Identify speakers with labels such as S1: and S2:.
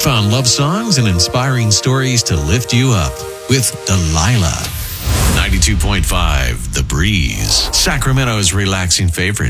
S1: Found love songs and inspiring stories to lift you up with Delilah. 92.5 The Breeze, Sacramento's relaxing favorite.